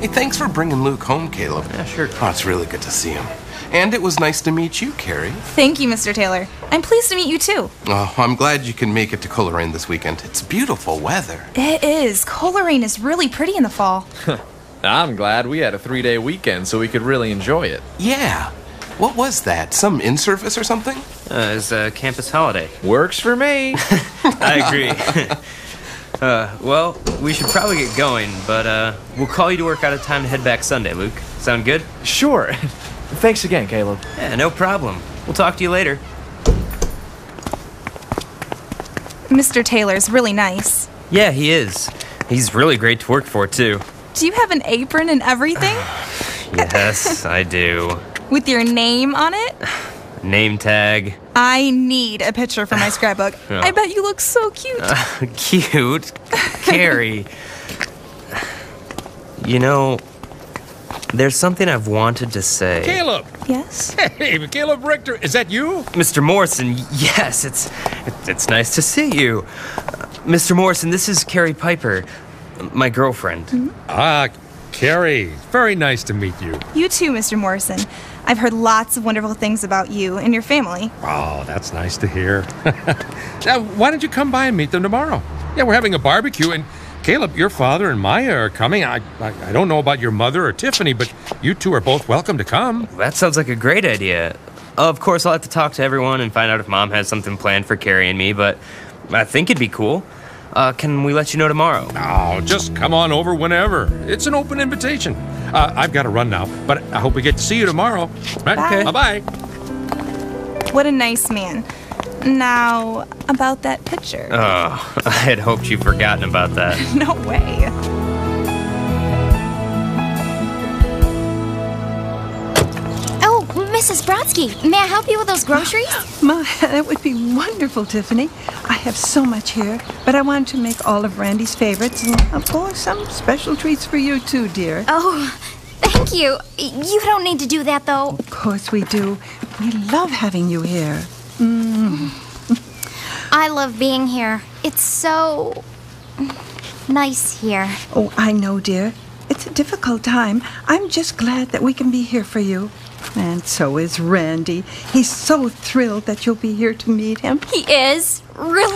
Hey, thanks for bringing Luke home, Caleb. Yeah, sure. Oh, it's really good to see him. And it was nice to meet you, Carrie. Thank you, Mr. Taylor. I'm pleased to meet you, too. Oh, I'm glad you can make it to Coleraine this weekend. It's beautiful weather. It is. Coleraine is really pretty in the fall. I'm glad we had a 3-day weekend so we could really enjoy it. Yeah. What was that? Some in-service or something? It's a campus holiday. Works for me. I agree. Well, we should probably get going, but we'll call you to work out a time to head back Sunday, Luke. Sound good? Sure. Thanks again, Caleb. Yeah, no problem. We'll talk to you later. Mr. Taylor's really nice. Yeah, he is. He's really great to work for, too. Do you have an apron and everything? Yes, I do. With your name on it? Name tag. I need a picture for my scrapbook. Oh. I bet you look so cute. Cute. Carrie. You know, there's something I've wanted to say. Caleb! Yes? Hey, Caleb Richter, is that you? Mr. Morrison, yes, it's nice to see you. Mr. Morrison, this is Carrie Piper, my girlfriend. Mm-hmm. Carrie, very nice to meet you. You too, Mr. Morrison. I've heard lots of wonderful things about you and your family. Oh, that's nice to hear. Now, why don't you come by and meet them tomorrow? Yeah, we're having a barbecue, and Caleb, your father and Maya are coming. I don't know about your mother or Tiffany, but you two are both welcome to come. That sounds like a great idea. Of course, I'll have to talk to everyone and find out if Mom has something planned for Carrie and me, but I think it'd be cool. Can we let you know tomorrow? Oh, just come on over whenever. It's an open invitation. I've got to run now, but I hope we get to see you tomorrow. Right? Bye. Bye-bye. What a nice man. Now, about that picture. Oh, I had hoped you'd forgotten about that. No way. Oh, Mrs. Brodsky, may I help you with those groceries? Ma, that would be wonderful, Tiffany. I have so much here, but I wanted to make all of Randy's favorites, and of course, some special treats for you too, dear. Oh, thank you. You don't need to do that, though. Of course we do. We love having you here. I love being here. It's so nice here. Oh, I know, dear. It's a difficult time. I'm just glad that we can be here for you. And so is Randy. He's so thrilled that you'll be here to meet him. He is? Really?